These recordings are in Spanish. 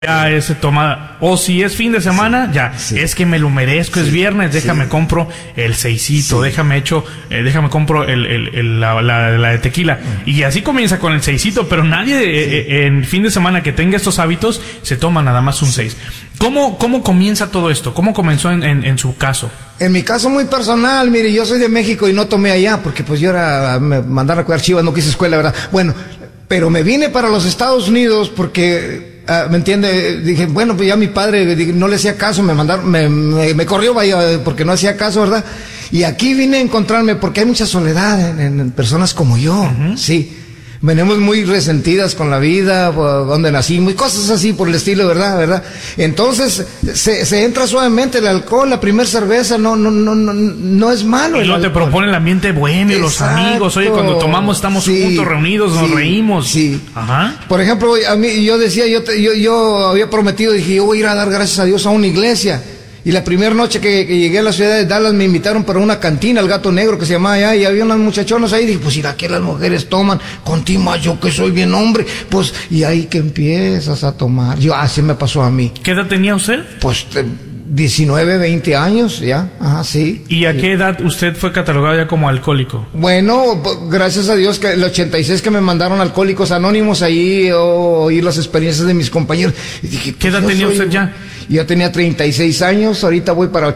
ya ese toma, o si es fin de semana, sí, ya, sí, es que me lo merezco, sí, es viernes, déjame, sí, compro el seisito, sí, déjame compro la de tequila, y así comienza con el seisito, pero nadie sí, en fin de semana que tenga estos hábitos se toma nada más un 6. ¿Cómo comienza todo esto? ¿Cómo comenzó en su caso? En mi caso muy personal, mire, yo soy de México y no tomé allá, porque pues yo me mandaron a cuidar chivas, no quise escuela, ¿verdad? Bueno, pero me vine para los Estados Unidos porque... ¿me entiende? Dije, bueno, pues ya mi padre no le hacía caso, me corrió, vaya, porque no hacía caso, ¿verdad? Y aquí vine a encontrarme porque hay mucha soledad en personas como yo, sí. Venimos muy resentidas con la vida, donde nacimos, y cosas así por el estilo, ¿verdad? Entonces, se entra suavemente el alcohol, la primera cerveza, no es malo. Y luego te propone el ambiente bueno, y los amigos, oye, cuando tomamos estamos juntos, reunidos, nos reímos. Sí. Ajá. Por ejemplo, a mí, yo decía, yo había prometido, dije, yo voy a ir a dar gracias a Dios a una iglesia. Y la primera noche que llegué a la ciudad de Dallas me invitaron para una cantina, el Gato Negro que se llamaba allá, y había unas muchachonas ahí, dije, pues ¿y que las mujeres toman? Contigo, yo que soy bien hombre, pues, y ahí que empiezas a tomar. Así me pasó a mí. ¿Qué edad tenía usted? Pues 19, 20 años, ya, ajá, sí. ¿Y a qué edad usted fue catalogado ya como alcohólico? Bueno, gracias a Dios que el 86 que me mandaron a Alcohólicos Anónimos, ahí oí las experiencias de mis compañeros. Y dije, ¿qué edad tenía usted ya? Yo tenía 36 años, ahorita voy para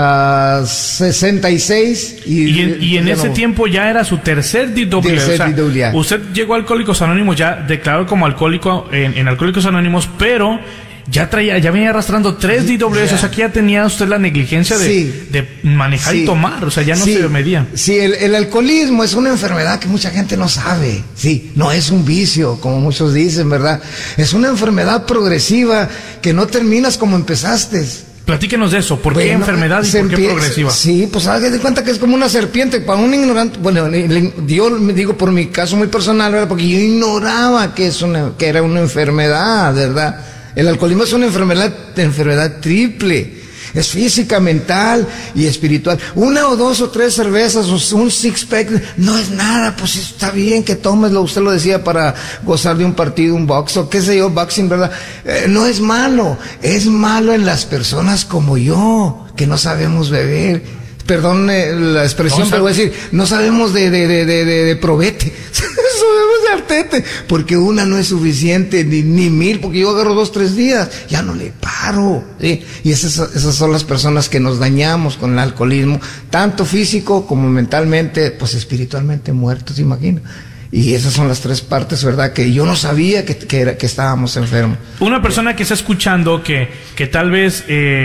66. Y en ese tiempo ya era su tercer DWA. Usted llegó a Alcohólicos Anónimos ya declarado como alcohólico en Alcohólicos Anónimos, pero... ya venía arrastrando 3 DWS, o sea que ya tenía usted la negligencia de manejar y tomar, o sea, ya no se medía. Sí, el alcoholismo es una enfermedad que mucha gente no sabe, sí, no es un vicio, como muchos dicen, ¿verdad? Es una enfermedad progresiva que no terminas como empezaste. Platíquenos de eso, ¿por qué enfermedad y por qué progresiva? Sí, pues haga de cuenta que es como una serpiente, para un ignorante, bueno, yo me digo por mi caso muy personal, ¿verdad? Porque yo ignoraba que era una enfermedad, ¿verdad? El alcoholismo es una enfermedad triple. Es física, mental y espiritual. 1 o 2 o 3 cervezas o un six-pack no es nada, pues está bien que tomeslo, usted lo decía, para gozar de un partido, un box o qué sé yo, boxing, ¿verdad? No es malo, es malo en las personas como yo, que no sabemos beber. Perdón la expresión, pero voy a decir, no sabemos de probete, sabemos de artete, porque una no es suficiente, ni 1000, porque yo agarro 2, 3 días, ya no le paro, ¿sí? Y esas son las personas que nos dañamos con el alcoholismo, tanto físico como mentalmente, pues espiritualmente muertos, imagina. Y esas son las 3 partes, ¿verdad? Que yo no sabía que estábamos enfermos. Una persona que está escuchando que tal vez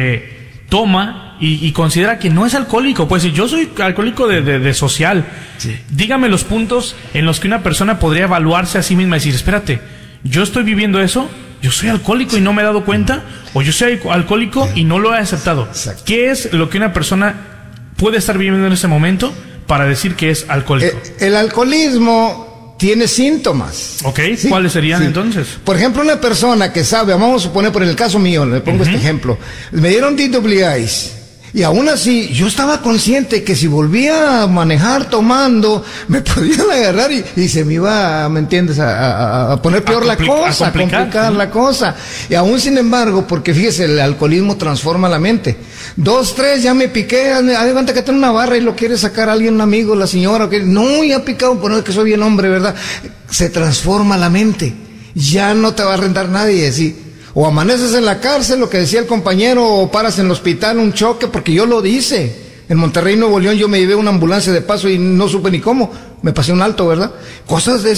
toma y considera que no es alcohólico, pues si yo soy alcohólico de social, sí. Dígame los puntos en los que una persona podría evaluarse a sí misma y decir, espérate, yo estoy viviendo eso, yo soy alcohólico y no me he dado cuenta, o yo soy alcohólico y no lo he aceptado. Exacto. ¿Qué es lo que una persona puede estar viviendo en ese momento para decir que es alcohólico? El alcoholismo tiene síntomas. Ok, ¿sí? ¿Cuáles serían entonces? Por ejemplo, una persona que sabe, vamos a suponer por el caso mío, le pongo este ejemplo, me dieron DWIs. Y aún así, yo estaba consciente que si volvía a manejar tomando, me podían agarrar y se me iba, ¿me entiendes?, a poner peor la cosa, a complicar la cosa. Y aún sin embargo, porque fíjese, el alcoholismo transforma la mente. 2, 3, ya me piqué, haz de cuenta que tengo una barra y lo quiere sacar alguien, un amigo, la señora, que no, ya picado, por no es que soy bien hombre, ¿verdad? Se transforma la mente. Ya no te va a rentar nadie, ¿sí? O amaneces en la cárcel, lo que decía el compañero, o paras en el hospital, un choque, porque yo lo hice. En Monterrey, Nuevo León, yo me llevé una ambulancia de paso y no supe ni cómo. Me pasé un alto, ¿verdad? Cosas de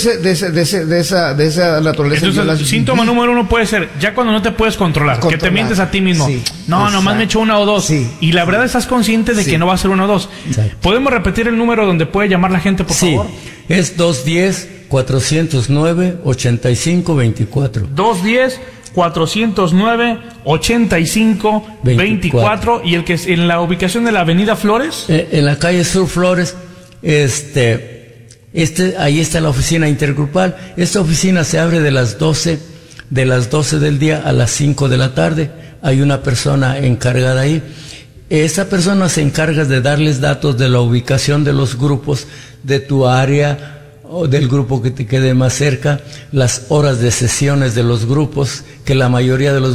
esa naturaleza. Entonces, el síntoma número 1 puede ser, ya cuando no te puedes controlar, que te mientes a ti mismo. Sí, no, nomás me echo 1 o 2. Sí, y la verdad estás consciente de que no va a ser 1 o 2. Exacto. ¿Podemos repetir el número donde puede llamar la gente, por favor? Es 210-409-8524. 210-409-8524. ¿Y el que es en la ubicación de la Avenida Flores? En la calle Sur Flores, ahí está la oficina intergrupal. Esta oficina se abre de las 12 del día a las 5 de la tarde. Hay una persona encargada ahí. Esa persona se encarga de darles datos de la ubicación de los grupos de tu área, o del grupo que te quede más cerca, las horas de sesiones de los grupos, que la mayoría de los